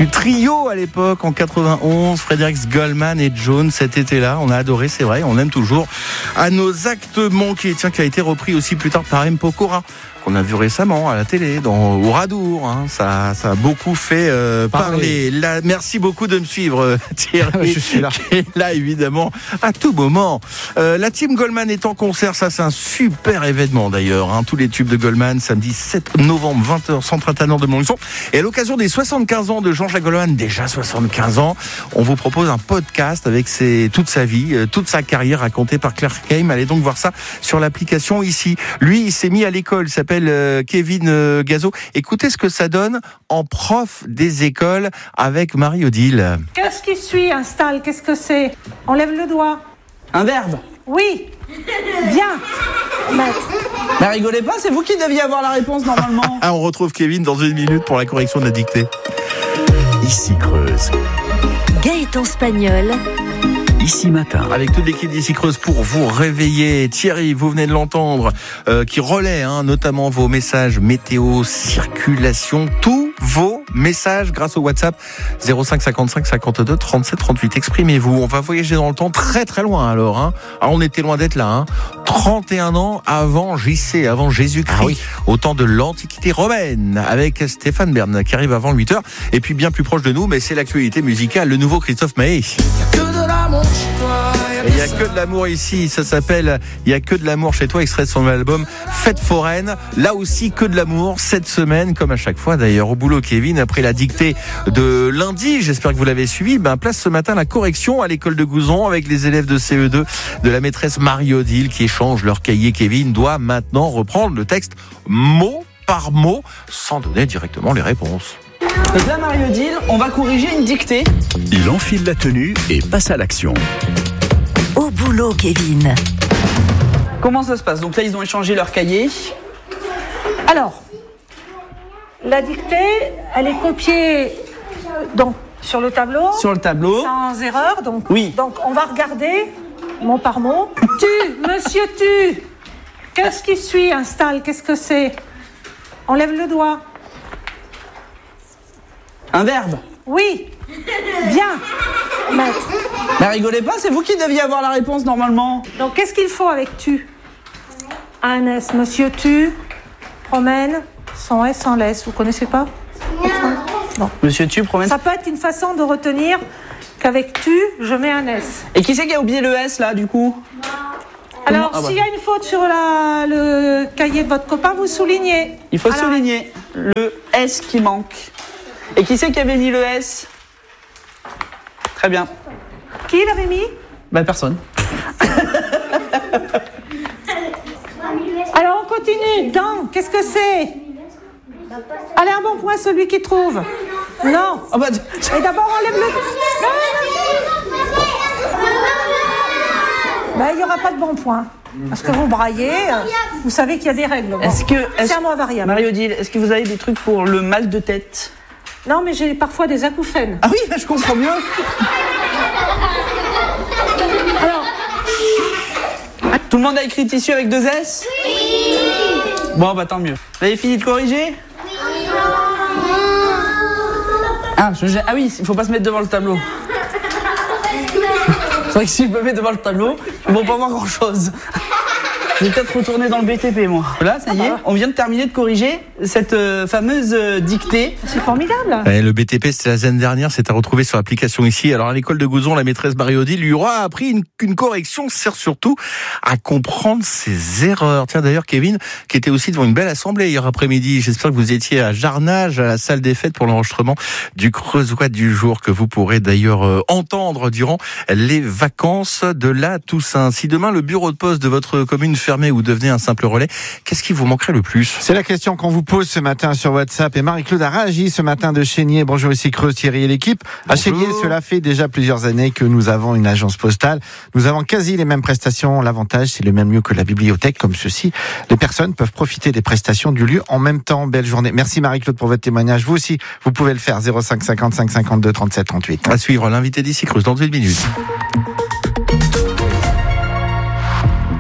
du trio à l'époque en 91, Fredericks, Goldman et Jones. Cet été-là, on a adoré, c'est vrai, on aime toujours. À nos actes manqués, tiens, qui a été repris aussi plus tard par M. Pokora, qu'on a vu récemment à la télé, dans Oradour. Hein. Ça a beaucoup fait parler. Là, merci beaucoup de me suivre, Thierry. Je suis là. Qui est là, évidemment, à tout moment. La team Goldman est en concert. Ça, c'est un super événement, d'ailleurs. Hein. Tous les tubes de Goldman, samedi 7 novembre, 20h, Centre Athanor de Montluçon. Et à l'occasion des 75 ans de Jean-Jacques Goldman, déjà 75 ans, on vous propose un podcast avec toute sa vie, toute sa carrière racontée par Claire Keim. Allez donc voir ça sur l'application ici. Lui, il s'est mis à l'école. Il s'appelle Kevin Gazo. Écoutez ce que ça donne en prof des écoles avec Marie-Odile. Qu'est-ce qui suit installe? Qu'est-ce que c'est? On lève le doigt. Un verbe. Oui. Bien. Maître. Mais rigolez pas, c'est vous qui deviez avoir la réponse normalement. On retrouve Kevin dans une minute pour la correction de la dictée. Ici Creuse. Gaëtan Spagnol. Ici Matin. Avec toute l'équipe d'Ici Creuse pour vous réveiller. Thierry, vous venez de l'entendre, qui relaie notamment vos messages météo, circulation, tous vos messages grâce au WhatsApp 05 55 52 37 38. Exprimez-vous. On va voyager dans le temps très très loin alors. Alors on était loin d'être là. 31 ans avant JC, avant Jésus-Christ, au temps de l'Antiquité romaine, avec Stéphane Bern qui arrive avant 8h. Et puis bien plus proche de nous, mais c'est l'actualité musicale, le nouveau Christophe Maé. Il n'y a que de l'amour ici, ça s'appelle Il n'y a que de l'amour chez toi, extrait de son album Fête foraine. Là aussi, que de l'amour cette semaine, comme à chaque fois d'ailleurs. Au boulot, Kevin, après la dictée de lundi, j'espère que vous l'avez suivi, place ce matin la correction à l'école de Gouzon avec les élèves de CE2 de la maîtresse Marie-Odile qui échangent leur cahier. Kevin doit maintenant reprendre le texte mot par mot sans donner directement les réponses. Donc là, Marie-Odile, on va corriger une dictée. Il enfile la tenue et passe à l'action. Au boulot, Kevin. Comment ça se passe? Donc là, ils ont échangé leur cahier. Alors, la dictée, elle est copiée donc, sur le tableau. Sur le tableau. Sans erreur. Donc, Oui. Donc, on va regarder mot par mot. Tu, monsieur, tu. Qu'est-ce qui suit installe? Qu'est-ce que c'est? On lève le doigt. Un verbe. Oui. Bien. Maître. Mais rigolez pas, c'est vous qui deviez avoir la réponse normalement. Donc, qu'est-ce qu'il faut avec tu? Un S. Monsieur tu promène sans S, sans laisse. Vous connaissez pas? Non. Monsieur tu promène. Ça peut être une façon de retenir qu'avec tu, je mets un S. Et qui c'est qui a oublié le S là du coup? Alors, Ah bah. s'il y a une faute sur le cahier de votre copain, vous soulignez. Il faut Alors, souligner le S qui manque. Et qui c'est qui avait mis le S? Très bien. Qui l'avait mis? Personne. Alors, on continue. Dans, qu'est-ce que c'est? Allez, un bon point, celui qui trouve. Non. Oh bah, Et d'abord, on lève le... Il n'y aura pas de bon point. Parce que vous braillez, vous savez qu'il y a des règles. Bon. C'est un mot variable. Marie-Odile, est-ce que vous avez des trucs pour le mal de tête? Non, mais j'ai parfois des acouphènes. Ah oui, je comprends mieux. Alors, Tout le monde a écrit tissu avec 2 S? Oui. Bon, tant mieux. Vous avez fini de corriger? Oui. Ah oui, il faut pas se mettre devant le tableau. C'est vrai que si je me mets devant le tableau, ils vont pas voir grand chose. Je vais peut-être retourner dans le BTP, moi. Là, ça y est, on vient de terminer de corriger cette fameuse dictée. c'est formidable. Le BTP, c'était la semaine dernière, c'est à retrouver sur l'application ici. Alors à l'école de Gouzon, la maîtresse Marie-Odile lui aura appris qu'une correction sert surtout à comprendre ses erreurs. Tiens d'ailleurs, Kevin, qui était aussi devant une belle assemblée hier après-midi, j'espère que vous étiez à Jarnage, à la salle des fêtes pour l'enregistrement du Creusois du jour, que vous pourrez d'ailleurs entendre durant les vacances de la Toussaint. Si demain le bureau de poste de votre commune fermé ou devenez un simple relais, qu'est-ce qui vous manquerait le plus? C'est la question qu'on vous pose ce matin sur WhatsApp et Marie-Claude a réagi ce matin de Chénier. Bonjour, ici Creuse, Thierry et l'équipe. À Chénier, cela fait déjà plusieurs années que nous avons une agence postale. Nous avons quasi les mêmêmes prestations. L'avantage, c'est le même lieu que la bibliothèque, comme ceci. Les personnes peuvent profiter des prestations du lieu en même temps. Belle journée. Merci Marie-Claude pour votre témoignage. Vous aussi, vous pouvez le faire. 05 55 52 37 38. À suivre l'invité d'Ici Creuse dans une minute.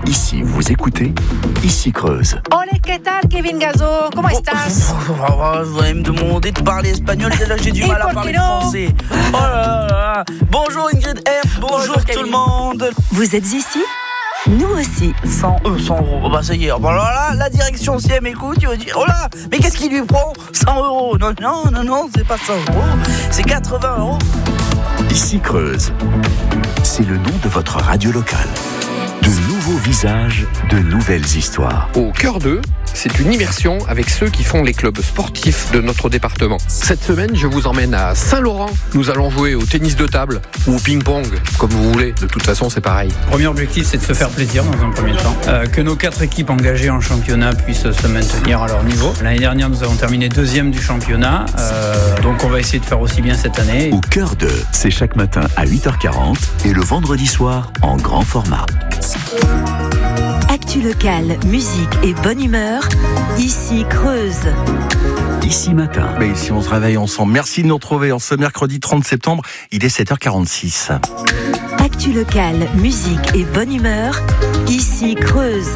Ici, vous écoutez, ici Creuse. Hola, ¿qué tal, Kevin Gazo? ¿Cómo estás? Vous allez me demander de parler espagnol, là j'ai du mal à parler français. Oh là là. Bonjour Ingrid F, bonjour tout le monde. Vous êtes ici ? Nous aussi. 100 euros, bah ça y est. Bon alors là, la direction si elle m'écoute, il va dire, oh là, mais qu'est-ce qu'il lui prend 100 euros. Non, c'est pas 100 euros, c'est 80 euros. Ici Creuse. C'est le nom de votre radio locale. De nouveaux visages, de nouvelles histoires. Au cœur d'eux, c'est une immersion avec ceux qui font les clubs sportifs de notre département. Cette semaine, je vous emmène à Saint-Laurent. Nous allons jouer au tennis de table ou au ping-pong, comme vous voulez. De toute façon, c'est pareil. Premier objectif, c'est de se faire plaisir dans un premier temps. Que nos 4 équipes engagées en championnat puissent se maintenir à leur niveau. L'année dernière, nous avons terminé 2e du championnat. Donc on va essayer de faire aussi bien cette année. Au cœur d'eux, c'est chaque matin à 8h40 et le vendredi soir en grand format. Actu locale, musique et bonne humeur. Ici Creuse. Ici matin. Mais ici, on se réveille ensemble. Merci de nous retrouver en ce mercredi 30 septembre. Il est 7h46. Actu locale, musique et bonne humeur. Ici Creuse.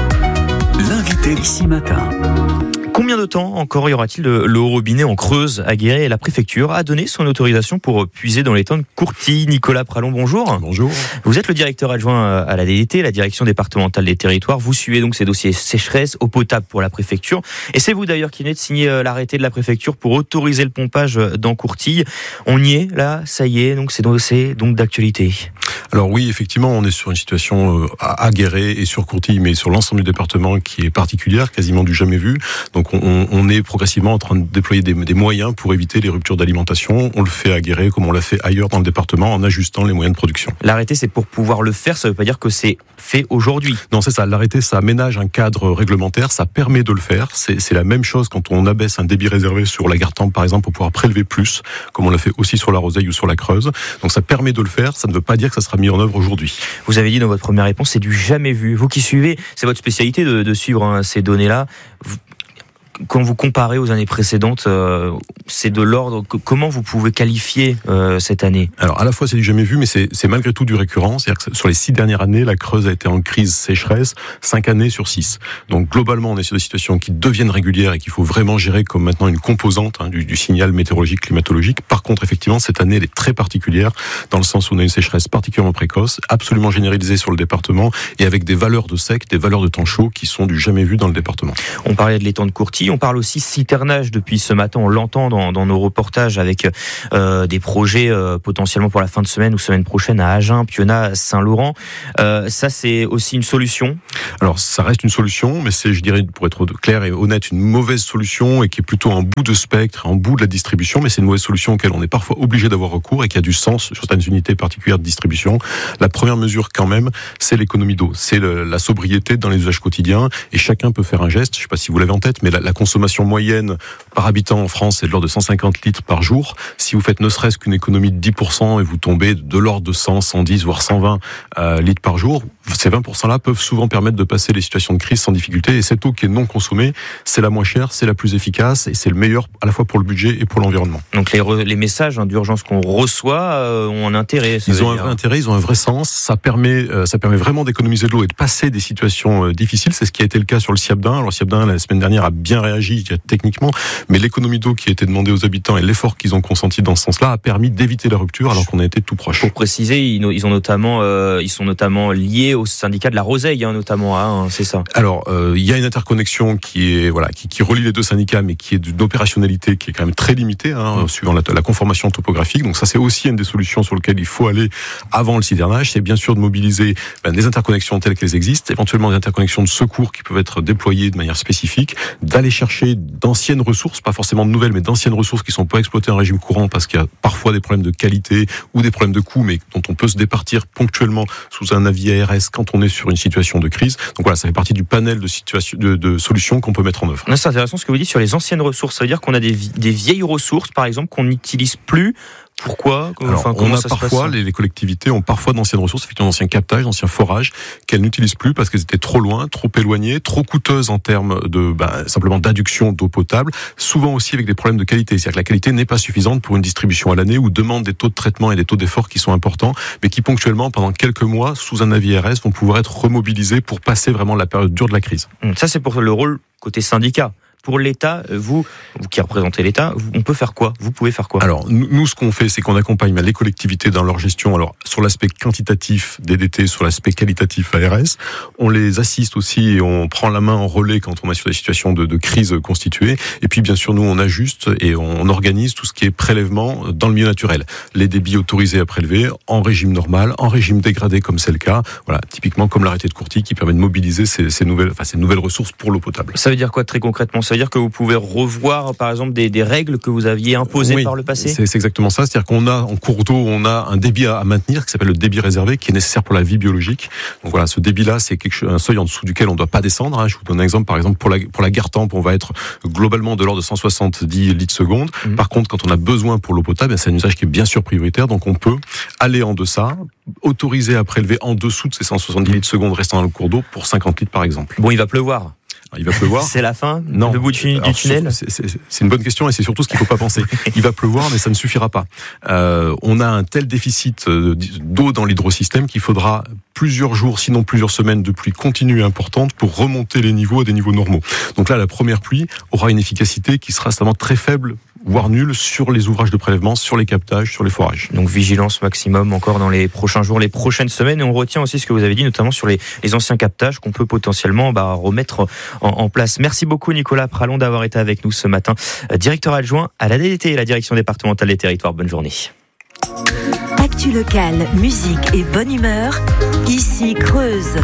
L'invité ici matin. Combien de temps encore y aura-t-il le haut robinet en Creuse à Guéret? Et la préfecture a donné son autorisation pour puiser dans l'étang de Courtille. Nicolas Pralon, bonjour. Bonjour. Vous êtes le directeur adjoint à la DDT, la direction départementale des territoires. Vous suivez donc ces dossiers sécheresse, eau potable pour la préfecture. Et c'est vous d'ailleurs qui venez de signer l'arrêté de la préfecture pour autoriser le pompage dans Courtille. On y est là, ça y est, donc c'est donc d'actualité. Alors oui, effectivement, on est sur une situation à Guéret et sur Courtille, mais sur l'ensemble du département qui est particulière, quasiment du jamais vu. Donc on est progressivement en train de déployer des moyens pour éviter les ruptures d'alimentation. On le fait à Guéret comme on l'a fait ailleurs dans le département en ajustant les moyens de production. L'arrêté, c'est pour pouvoir le faire, ça ne veut pas dire que c'est fait aujourd'hui. Non, c'est ça. L'arrêté, ça aménage un cadre réglementaire, ça permet de le faire. C'est la même chose quand on abaisse un débit réservé sur la Gartempe, par exemple, pour pouvoir prélever plus, comme on l'a fait aussi sur la Roseille ou sur la Creuse. Donc ça permet de le faire, ça ne veut pas dire que ça sera mis en œuvre aujourd'hui. Vous avez dit dans votre première réponse, c'est du jamais vu. Vous qui suivez, c'est votre spécialité de suivre ces données-là. Quand vous comparez aux années précédentes, c'est de l'ordre. Comment vous pouvez qualifier cette année? Alors à la fois c'est du jamais vu, mais c'est malgré tout du récurrent. C'est-à-dire que sur les 6 dernières années, la Creuse a été en crise sécheresse 5 années sur 6. Donc globalement, on est sur des situations qui deviennent régulières et qu'il faut vraiment gérer comme maintenant une composante du signal météorologique, climatologique. Par contre, effectivement, cette année, elle est très particulière dans le sens où on a une sécheresse particulièrement précoce, absolument généralisée sur le département et avec des valeurs de sec, des valeurs de temps chaud qui sont du jamais vu dans le département. On parlait de l'étang de Courtille. On parle aussi citernage depuis ce matin, on l'entend dans nos reportages avec des projets potentiellement pour la fin de semaine ou semaine prochaine à Agen, Pionat, Saint-Laurent. Ça c'est aussi une solution? Alors ça reste une solution, mais c'est, je dirais, pour être clair et honnête, une mauvaise solution et qui est plutôt en bout de spectre, en bout de la distribution, mais c'est une mauvaise solution auquel on est parfois obligé d'avoir recours et qui a du sens sur certaines unités particulières de distribution. La première mesure quand même, c'est l'économie d'eau, c'est la sobriété dans les usages quotidiens et chacun peut faire un geste, je ne sais pas si vous l'avez en tête, mais la consommation moyenne par habitant en France est de l'ordre de 150 litres par jour. Si vous faites ne serait-ce qu'une économie de 10% et vous tombez de l'ordre de 100, 110, voire 120 litres par jour, ces 20%-là peuvent souvent permettre de passer les situations de crise sans difficulté. Et cette eau qui est non consommée, c'est la moins chère, c'est la plus efficace et c'est le meilleur à la fois pour le budget et pour l'environnement. Donc les messages d'urgence qu'on reçoit ont un intérêt. Ils ont un vrai intérêt, ils ont un vrai sens. Ça permet vraiment d'économiser de l'eau et de passer des situations difficiles. C'est ce qui a été le cas sur le Siabdin. Alors le Siabdin, la semaine dernière, a bien réagi techniquement, mais l'économie d'eau qui a été demandée aux habitants et l'effort qu'ils ont consenti dans ce sens-là a permis d'éviter la rupture alors qu'on a été tout proche. Pour préciser, ils sont notamment liés au syndicat de la Roseille, notamment, c'est ça. Alors, il y a une interconnexion qui relie les deux syndicats, mais qui est d'opérationnalité qui est quand même très limitée, suivant la conformation topographique. Donc ça, c'est aussi une des solutions sur lesquelles il faut aller avant le citernage. C'est bien sûr de mobiliser des interconnexions telles qu'elles existent, éventuellement des interconnexions de secours qui peuvent être déployées de manière spécifique, d'aller chercher d'anciennes ressources, pas forcément de nouvelles, mais d'anciennes ressources qui sont pas exploitées en régime courant parce qu'il y a parfois des problèmes de qualité ou des problèmes de coût, mais dont on peut se départir ponctuellement sous un avis ARS quand on est sur une situation de crise. Donc voilà, ça fait partie du panel de solutions qu'on peut mettre en œuvre. C'est intéressant ce que vous dites sur les anciennes ressources. Ça veut dire qu'on a des vieilles ressources, par exemple, qu'on n'utilise plus Pourquoi? Alors, Comment on a ça se passe, parfois, ça les collectivités ont parfois d'anciennes ressources, effectivement d'anciens captages, d'anciens forages, qu'elles n'utilisent plus parce qu'elles étaient trop loin, trop éloignées, trop coûteuses en termes de simplement d'adduction d'eau potable, souvent aussi avec des problèmes de qualité. C'est-à-dire que la qualité n'est pas suffisante pour une distribution à l'année ou demande des taux de traitement et des taux d'effort qui sont importants, mais qui ponctuellement, pendant quelques mois, sous un avis RS, vont pouvoir être remobilisés pour passer vraiment la période dure de la crise. Ça, c'est pour le rôle côté syndicat. Pour l'État, vous qui représentez l'État, on peut faire quoi? Vous pouvez faire quoi? Alors, nous, ce qu'on fait, c'est qu'on accompagne les collectivités dans leur gestion. Alors, sur l'aspect quantitatif DDT, sur l'aspect qualitatif ARS, on les assiste aussi et on prend la main en relais quand on est sur des situations de crise constituée. Et puis, bien sûr, nous, on ajuste et on organise tout ce qui est prélèvement dans le milieu naturel. Les débits autorisés à prélever en régime normal, en régime dégradé, comme c'est le cas. Voilà, typiquement comme l'arrêté de Courty qui permet de mobiliser ces nouvelles ressources pour l'eau potable. Ça veut dire quoi très concrètement? Ça veut dire que vous pouvez revoir, par exemple, des règles que vous aviez imposées par le passé? C'est exactement ça. C'est-à-dire qu'on a, en cours d'eau, on a un débit à maintenir qui s'appelle le débit réservé, qui est nécessaire pour la vie biologique. Donc voilà, ce débit-là, c'est un seuil en dessous duquel on ne doit pas descendre. Je vous donne un exemple. Par exemple, pour la Gartempe, on va être globalement de l'ordre de 170 litres seconde. Par contre, quand on a besoin pour l'eau potable, c'est un usage qui est bien sûr prioritaire. Donc on peut aller en deçà, autoriser à prélever en dessous de ces 170 litres seconde restant dans le cours d'eau pour 50 litres par exemple. Bon, il va pleuvoir. Il va pleuvoir. C'est la fin? Non. Le bout du tunnel? C'est une bonne question et c'est surtout ce qu'il ne faut pas penser. Il va pleuvoir, mais ça ne suffira pas. On a un tel déficit d'eau dans l'hydrosystème qu'il faudra plusieurs jours, sinon plusieurs semaines de pluie continue et importante pour remonter les niveaux à des niveaux normaux. Donc là, la première pluie aura une efficacité qui sera seulement très faible, voire nulle, sur les ouvrages de prélèvement, sur les captages, sur les forages. Donc vigilance maximum encore dans les prochains jours, les prochaines semaines. Et on retient aussi ce que vous avez dit, notamment sur les anciens captages qu'on peut potentiellement remettre en place. Merci beaucoup Nicolas Pralon d'avoir été avec nous ce matin. Directeur adjoint à la DDT, la Direction départementale des territoires. Bonne journée. Actu locale, musique et bonne humeur, ici Creuse.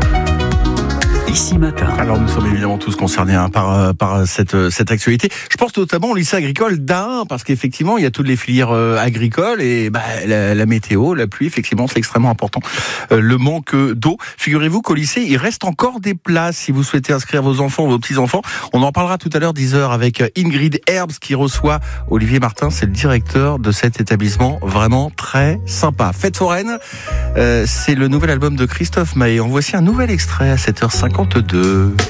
Ici matin. Alors nous sommes évidemment tous concernés par cette actualité. Je pense notamment au lycée agricole d'Ain, parce qu'effectivement il y a toutes les filières agricoles et la météo, la pluie, effectivement c'est extrêmement important. Le manque d'eau. Figurez-vous qu'au lycée il reste encore des places si vous souhaitez inscrire vos enfants ou vos petits-enfants. On en parlera tout à l'heure 10h avec Ingrid Herbs qui reçoit Olivier Martin, c'est le directeur de cet établissement, vraiment très sympa. Fête foraine, c'est le nouvel album de Christophe Maé. En voici un nouvel extrait à 7h52.